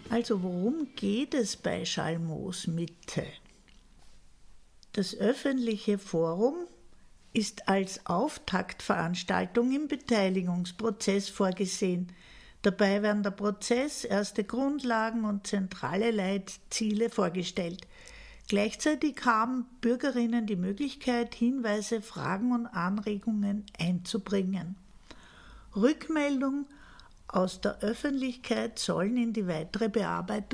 Also worum geht es bei Schalmoos Mitte? Das öffentliche Forum ist als Auftaktveranstaltung im Beteiligungsprozess vorgesehen. Dabei werden der Prozess, erste Grundlagen und zentrale Leitziele vorgestellt. Gleichzeitig haben Bürgerinnen die Möglichkeit, Hinweise, Fragen und Anregungen einzubringen. Rückmeldungen aus der Öffentlichkeit sollen in die weitere Bearbeitung